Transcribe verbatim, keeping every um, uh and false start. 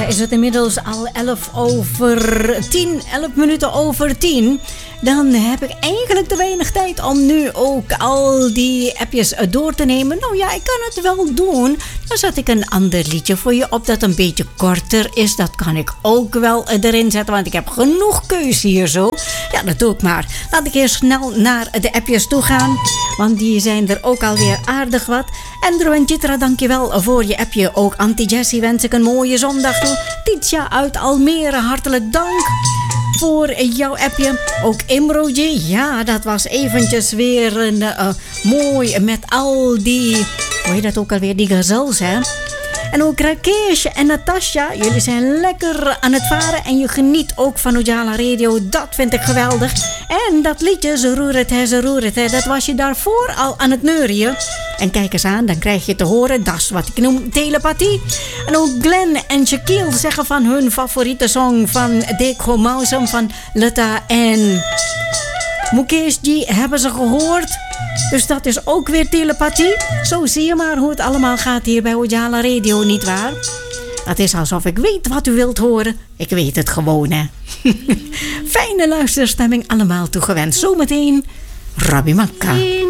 is het inmiddels al elf over tien, elf minuten over tien. Dan heb ik eigenlijk te weinig tijd om nu ook al die appjes door te nemen. Nou ja, ik kan het wel doen. Dan zet ik een ander liedje voor je op dat een beetje korter is. Dat kan ik ook wel erin zetten, want ik heb genoeg keus hier zo. Ja, dat doe ik maar. Laat ik eerst snel naar de appjes toe gaan, want die zijn er ook alweer aardig wat. Andrew en Chitra, dankjewel voor je appje. Ook Anti-Jessie wens ik een mooie zondag toe. Titia uit Almere, hartelijk dank voor jouw appje. Ook Imroji, ja, dat was eventjes weer een uh, mooi met al die, hoe heet dat ook alweer, die gazelles, hè? En ook Rakesh en Natasha, jullie zijn lekker aan het varen en je geniet ook van Ujala Radio. Dat vind ik geweldig. En dat liedje, ze roer het, hè, ze roer het, hè, dat was je daarvoor al aan het neurien. En kijk eens aan, dan krijg je te horen, dat is wat ik noem telepathie. En ook Glenn en Shaquille zeggen van hun favoriete song van Dekho Mausam van Letta en Mukesh, die hebben ze gehoord. Dus dat is ook weer telepathie. Zo zie je maar hoe het allemaal gaat hier bij Ujala Radio, nietwaar? Dat is alsof ik weet wat u wilt horen. Ik weet het gewoon, hè. Fijne luisterstemming allemaal toegewenst. Zometeen Rabbi Makka.